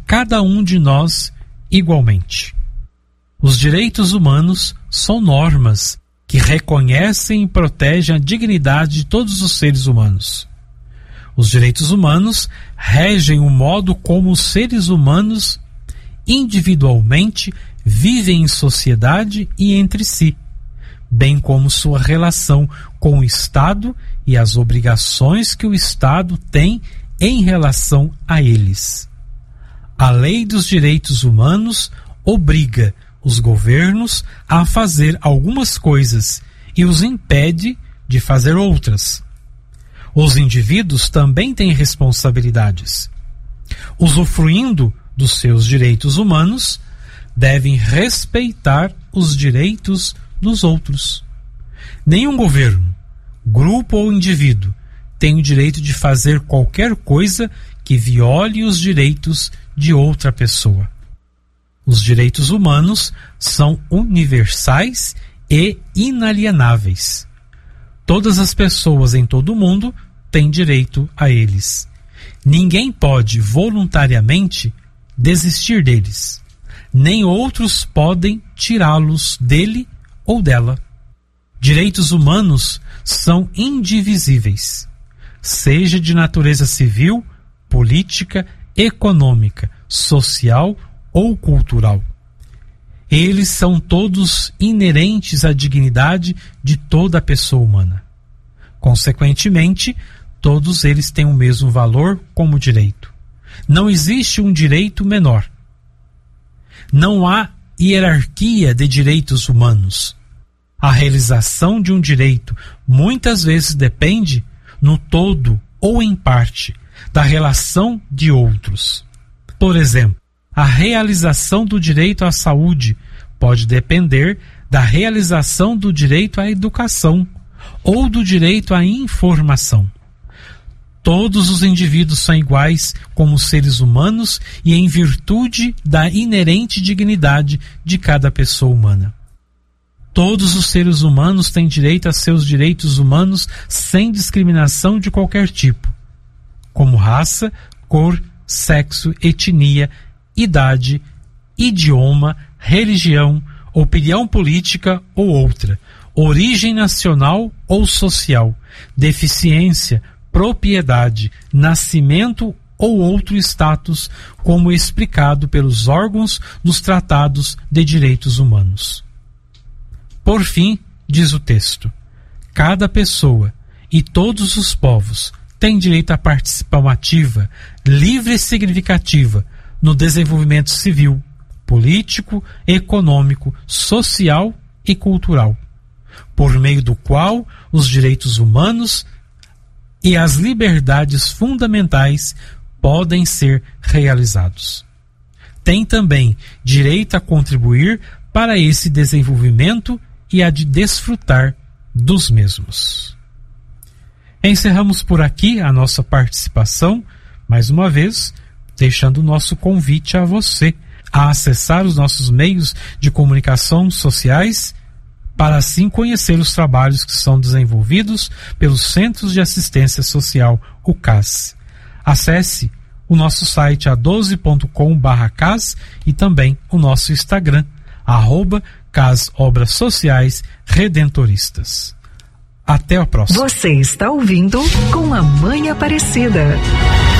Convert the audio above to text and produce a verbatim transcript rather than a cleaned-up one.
cada um de nós igualmente. Os direitos humanos são normas que reconhecem e protegem a dignidade de todos os seres humanos. Os direitos humanos regem o modo como os seres humanos individualmente vivem em sociedade e entre si, bem como sua relação com o Estado e as obrigações que o Estado tem em relação a eles. A Lei dos Direitos Humanos obriga os governos a fazer algumas coisas e os impede de fazer outras. Os indivíduos também têm responsabilidades. Usufruindo dos seus direitos humanos, devem respeitar os direitos dos outros. Nenhum governo, grupo ou indivíduo tem o direito de fazer qualquer coisa que viole os direitos de outra pessoa. Os direitos humanos são universais e inalienáveis. Todas as pessoas em todo o mundo têm direito a eles. Ninguém pode voluntariamente desistir deles, nem outros podem tirá-los dele ou dela. Direitos humanos são indivisíveis, seja de natureza civil, política, econômica, social ou cultural. Eles são todos inerentes à dignidade de toda a pessoa humana. Consequentemente, todos eles têm o mesmo valor como direito. Não existe um direito menor. Não há hierarquia de direitos humanos. A realização de um direito muitas vezes depende, no todo ou em parte, da relação de outros. Por exemplo, a realização do direito à saúde pode depender da realização do direito à educação ou do direito à informação. Todos os indivíduos são iguais como seres humanos e em virtude da inerente dignidade de cada pessoa humana. Todos os seres humanos têm direito a seus direitos humanos sem discriminação de qualquer tipo, como raça, cor, sexo, etnia, idade, idioma, religião, opinião política ou outra, origem nacional ou social, deficiência, propriedade, nascimento ou outro status, como explicado pelos órgãos dos tratados de direitos humanos. Por fim, diz o texto, cada pessoa e todos os povos têm direito à participação ativa, livre e significativa no desenvolvimento civil, político, econômico, social e cultural, por meio do qual os direitos humanos e as liberdades fundamentais podem ser realizados. Tem também direito a contribuir para esse desenvolvimento e a de desfrutar dos mesmos. Encerramos por aqui a nossa participação, mais uma vez, deixando o nosso convite a você a acessar os nossos meios de comunicação sociais para assim conhecer os trabalhos que são desenvolvidos pelos Centros de Assistência Social, o C A S. Acesse o nosso site a doze ponto com barra C A S e também o nosso Instagram, arroba C A S Obras Sociais Redentoristas. Até a próxima. Você está ouvindo Com a Mãe Aparecida.